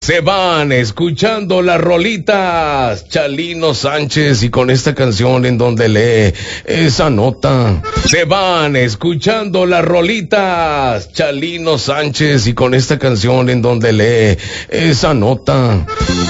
Se van escuchando las rolitas Chalino Sánchez y con esta canción en donde lee esa nota. Se van escuchando las rolitas Chalino Sánchez y con esta canción en donde lee esa nota.